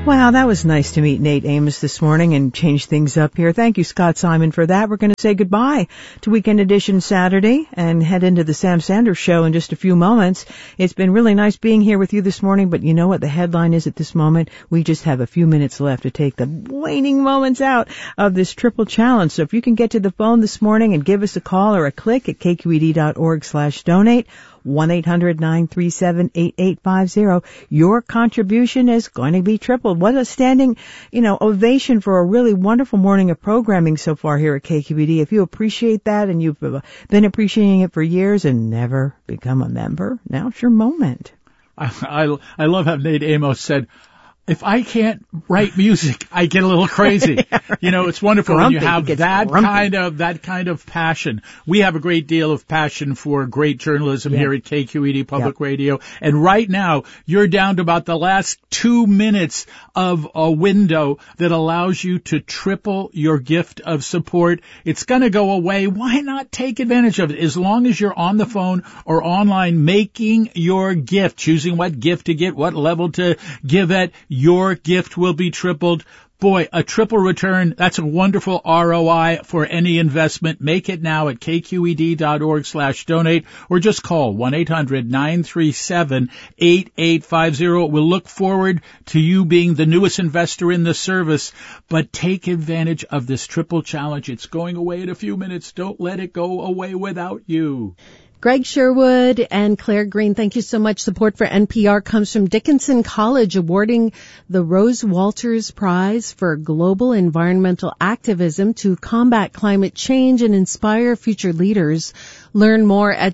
Wow, that was nice to meet Nate Amos this morning and change things up here. Thank you, Scott Simon, for that. We're going to say goodbye to Weekend Edition Saturday and head into the Sam Sanders Show in just a few moments. It's been really nice being here with you this morning, but you know what the headline is at this moment? We just have a few minutes left to take the waning moments out of this triple challenge. So if you can get to the phone this morning and give us a call or a click at kqed.org/donate, 1-800-937-8850. Your contribution is going to be tripled. What a standing, ovation for a really wonderful morning of programming so far here at KQED. If you appreciate that and you've been appreciating it for years and never become a member, now's your moment. I love how Nate Amos said, if I can't write music, I get a little crazy. Yeah, right. It's wonderful when you have that kind of passion. We have a great deal of passion for great journalism here at KQED Public Radio. And right now, you're down to about the last 2 minutes of a window that allows you to triple your gift of support. It's going to go away. Why not take advantage of it? As long as you're on the phone or online making your gift, choosing what gift to get, what level to give at, your gift will be tripled. Boy, a triple return, that's a wonderful ROI for any investment. Make it now at kqed.org/donate or just call 1-800-937-8850. We'll look forward to you being the newest investor in the service, but take advantage of this triple challenge. It's going away in a few minutes. Don't let it go away without you. Greg Sherwood and Claire Green, thank you so much. Support for NPR comes from Dickinson College, awarding the Rose Walters Prize for Global Environmental Activism to combat climate change and inspire future leaders. Learn more at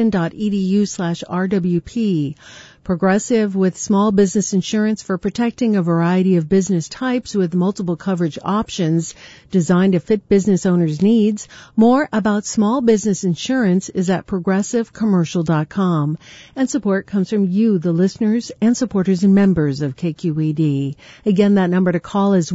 dickinson.edu/RWP. Progressive with small business insurance for protecting a variety of business types with multiple coverage options designed to fit business owners' needs. More about small business insurance is at progressivecommercial.com. And support comes from you, the listeners and supporters and members of KQED. Again, that number to call is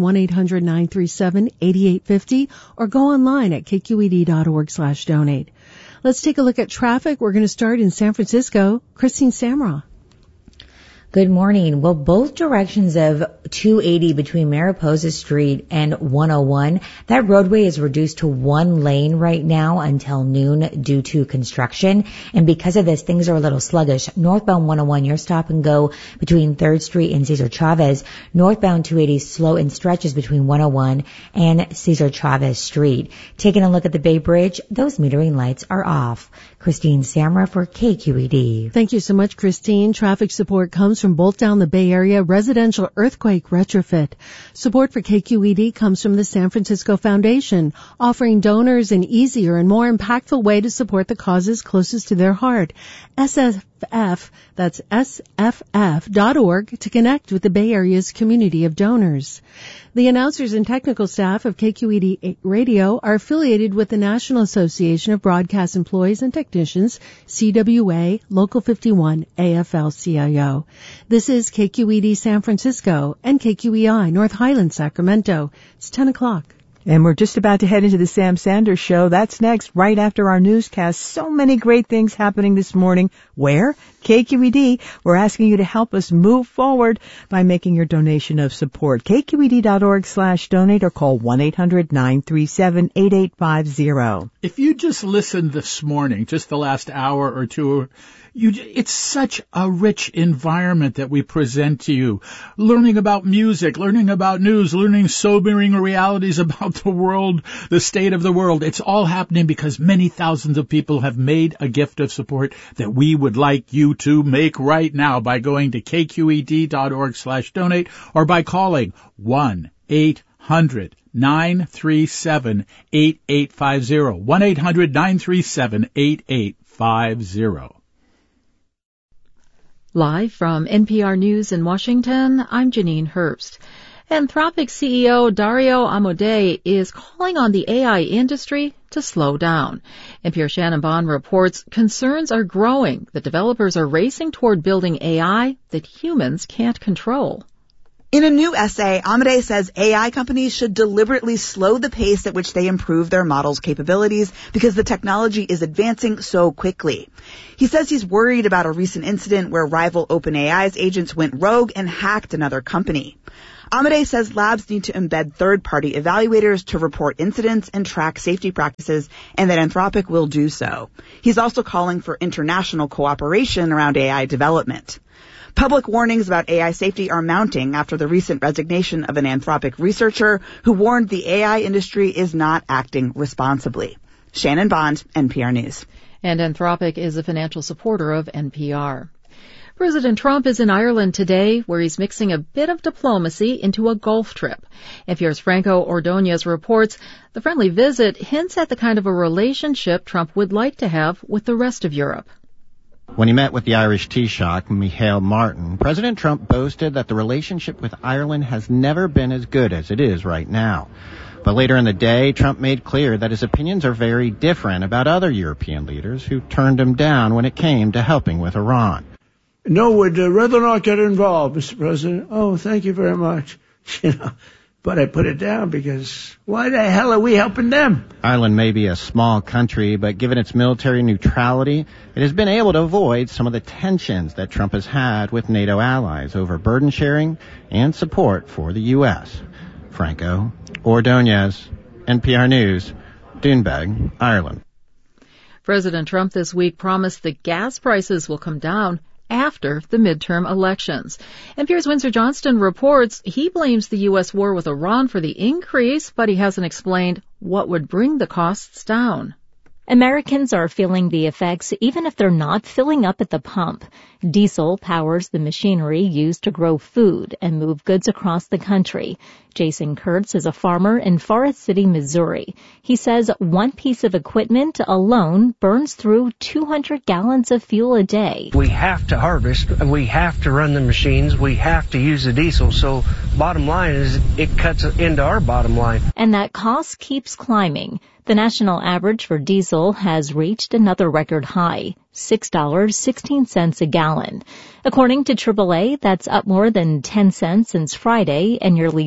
1-800-937-8850 or go online at kqed.org/donate. Let's take a look at traffic. We're going to start in San Francisco. Christine Samra. Good morning. Well, both directions of 280 between Mariposa Street and 101, that roadway is reduced to one lane right now until noon due to construction. And because of this, things are a little sluggish. Northbound 101, your stop and go between 3rd Street and Cesar Chavez. Northbound 280, slow in stretches between 101 and Cesar Chavez Street. Taking a look at the Bay Bridge, those metering lights are off. Christine Samra for KQED. Thank you so much, Christine. Traffic support comes from Bolt Down the Bay Area Residential Earthquake Retrofit. Support for KQED comes from the San Francisco Foundation, offering donors an easier and more impactful way to support the causes closest to their heart. SFF, that's sff.org, to connect with the Bay Area's community of donors. The announcers and technical staff of KQED Radio are affiliated with the National Association of Broadcast Employees and Technicians, CWA, Local 51, AFL-CIO. This is KQED San Francisco and KQEI North Highlands, Sacramento. It's 10 o'clock. And we're just about to head into the Sam Sanders Show. That's next, right after our newscast. So many great things happening this morning. Where? KQED. We're asking you to help us move forward by making your donation of support. KQED.org/donate or call 1-800-937-8850. If you just listened this morning, just the last hour or two, it's such a rich environment that we present to you. Learning about music, learning about news, learning sobering realities about the world, the state of the world. It's all happening because many thousands of people have made a gift of support that we would like you to make right now by going to kqed.org/donate or by calling 1-800-937-8850. 1-800-937-8850. Live from NPR News in Washington, I'm Janine Herbst. Anthropic CEO Dario Amodei is calling on the AI industry to slow down. NPR Shannon Bond reports concerns are growing that developers are racing toward building AI that humans can't control. In a new essay, Amodei says AI companies should deliberately slow the pace at which they improve their models' capabilities because the technology is advancing so quickly. He says he's worried about a recent incident where rival OpenAI's agents went rogue and hacked another company. Amodei says labs need to embed third-party evaluators to report incidents and track safety practices, and that Anthropic will do so. He's also calling for international cooperation around AI development. Public warnings about AI safety are mounting after the recent resignation of an Anthropic researcher who warned the AI industry is not acting responsibly. Shannon Bond, NPR News. And Anthropic is a financial supporter of NPR. President Trump is in Ireland today, where he's mixing a bit of diplomacy into a golf trip. NPR's Franco Ordonez reports the friendly visit hints at the kind of a relationship Trump would like to have with the rest of Europe. When he met with the Irish Taoiseach, Micheál Martin, President Trump boasted that the relationship with Ireland has never been as good as it is right now. But later in the day, Trump made clear that his opinions are very different about other European leaders who turned him down when it came to helping with Iran. No, would rather not get involved, Mr. President. Oh, thank you very much. But I put it down because why the hell are we helping them? Ireland may be a small country, but given its military neutrality, it has been able to avoid some of the tensions that Trump has had with NATO allies over burden sharing and support for the U.S. Franco Ordonez, NPR News, Doonbeg, Ireland. President Trump this week promised that gas prices will come down after the midterm elections. NPR's Windsor Johnston reports he blames the U.S. war with Iran for the increase, but he hasn't explained what would bring the costs down. Americans are feeling the effects even if they're not filling up at the pump. Diesel powers the machinery used to grow food and move goods across the country. Jason Kurtz is a farmer in Forest City, Missouri. He says one piece of equipment alone burns through 200 gallons of fuel a day. We have to harvest, we have to run the machines, we have to use the diesel, so bottom line is it cuts into our bottom line. And that cost keeps climbing. The national average for diesel has reached another record high, $6.16 a gallon. According to AAA, that's up more than 10 cents since Friday and nearly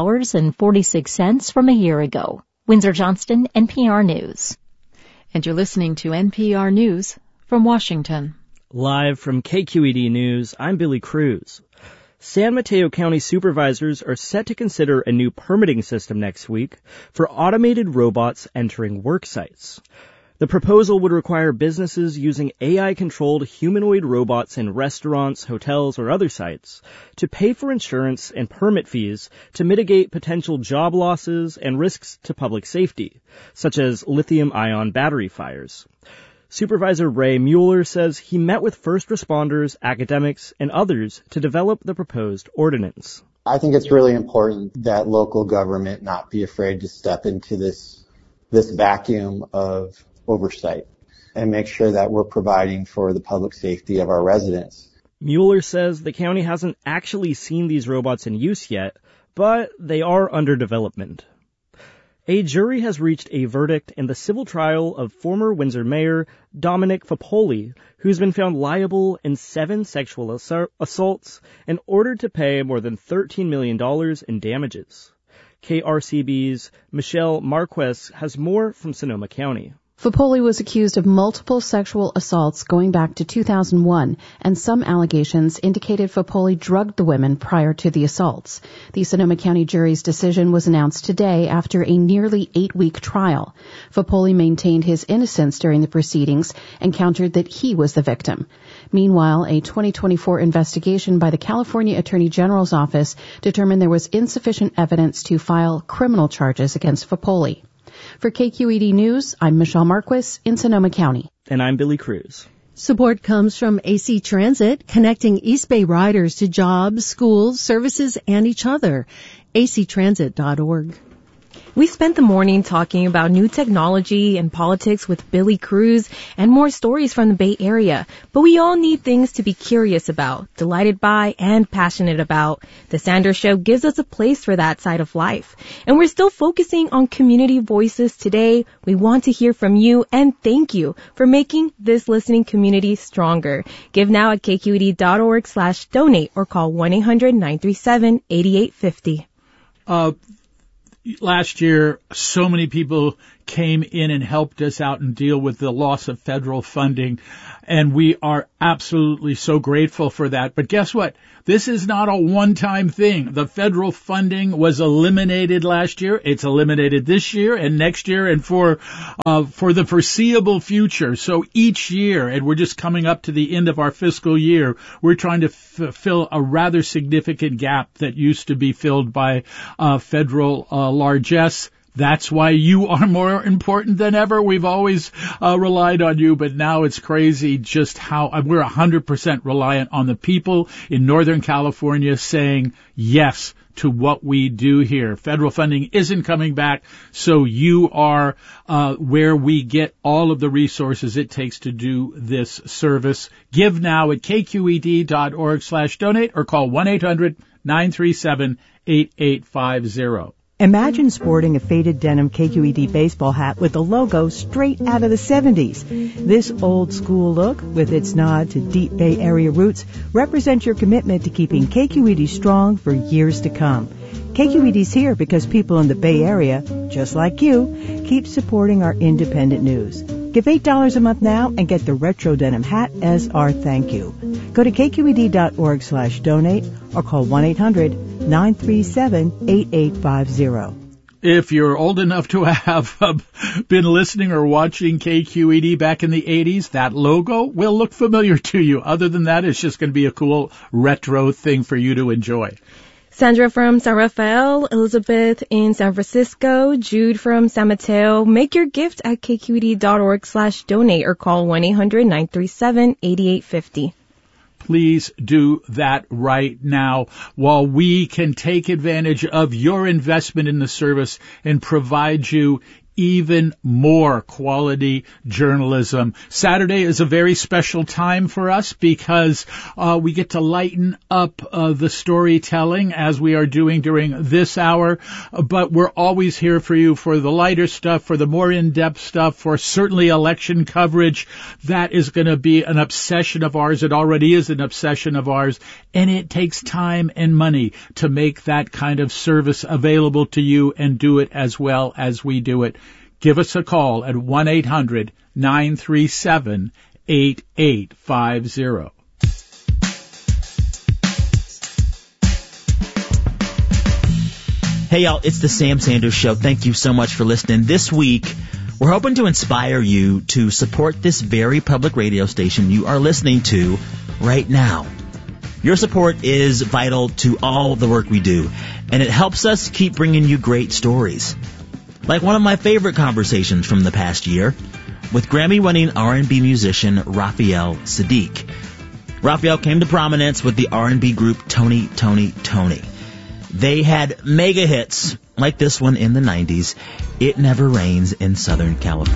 $2.46 from a year ago. Windsor Johnston, NPR News. And you're listening to NPR News from Washington. Live from KQED News, I'm Billy Cruz. San Mateo County supervisors are set to consider a new permitting system next week for automated robots entering work sites. The proposal would require businesses using AI-controlled humanoid robots in restaurants, hotels, or other sites to pay for insurance and permit fees to mitigate potential job losses and risks to public safety, such as lithium-ion battery fires. Supervisor Ray Mueller says he met with first responders, academics, and others to develop the proposed ordinance. I think it's really important that local government not be afraid to step into this vacuum of oversight and make sure that we're providing for the public safety of our residents. Mueller says the county hasn't actually seen these robots in use yet, but they are under development. A jury has reached a verdict in the civil trial of former Windsor Mayor Dominic Fapoli, who's been found liable in 7 sexual assaults and ordered to pay more than $13 million in damages. KRCB's Michelle Marquez has more from Sonoma County. Fapoli was accused of multiple sexual assaults going back to 2001, and some allegations indicated Fapoli drugged the women prior to the assaults. The Sonoma County jury's decision was announced today after a nearly 8-week trial. Fapoli maintained his innocence during the proceedings and countered that he was the victim. Meanwhile, a 2024 investigation by the California Attorney General's office determined there was insufficient evidence to file criminal charges against Fapoli. For KQED News, I'm Michelle Marquis in Sonoma County. And I'm Billy Cruz. Support comes from AC Transit, connecting East Bay riders to jobs, schools, services, and each other. actransit.org. We spent the morning talking about new technology and politics with Billy Cruz and more stories from the Bay Area. But we all need things to be curious about, delighted by, and passionate about. The Sanders Show gives us a place for that side of life. And we're still focusing on community voices today. We want to hear from you, and thank you for making this listening community stronger. Give now at kqed.org/donate or call 1-800-937-8850. Last year, so many people came in and helped us out and deal with the loss of federal funding, and we are absolutely so grateful for that. But guess what? This is not a one-time thing. The federal funding was eliminated last year. It's eliminated this year and next year and for the foreseeable future. So each year, and we're just coming up to the end of our fiscal year, we're trying to fill a rather significant gap that used to be filled by federal largesse. That's why you are more important than ever. We've always relied on you, but now it's crazy just how we're 100% reliant on the people in Northern California saying yes to what we do here. Federal funding isn't coming back, so you are where we get all of the resources it takes to do this service. Give now at kqed.org/donate or call 1-800-937-8850. Imagine sporting a faded denim KQED baseball hat with the logo straight out of the 70s. This old school look, with its nod to deep Bay Area roots, represents your commitment to keeping KQED strong for years to come. KQED's here because people in the Bay Area, just like you, keep supporting our independent news. Give $8 a month now and get the retro denim hat as our thank you. Go to kqed.org/donate or call 1-800-937-8850. If you're old enough to have been listening or watching KQED back in the 80s, that logo will look familiar to you. Other than that, it's just going to be a cool retro thing for you to enjoy. Sandra from San Rafael, Elizabeth in San Francisco, Jude from San Mateo. Make your gift at kqed.org/donate or call 1-800-937-8850. Please do that right now while we can take advantage of your investment in the service and provide you even more quality journalism. Saturday is a very special time for us because we get to lighten up the storytelling as we are doing during this hour, but we're always here for you for the lighter stuff, for the more in-depth stuff, for certainly election coverage. That is going to be an obsession of ours. It already is an obsession of ours, and it takes time and money to make that kind of service available to you and do it as well as we do it. Give us a call at 1-800-937-8850. Hey y'all, it's the Sam Sanders Show. Thank you so much for listening. This week, we're hoping to inspire you to support this very public radio station you are listening to right now. Your support is vital to all the work we do, and it helps us keep bringing you great stories. Like one of my favorite conversations from the past year with Grammy-winning R&B musician Raphael Saadiq. Raphael came to prominence with the R&B group Tony. They had mega hits like this one in the 90s, It Never Rains in Southern California.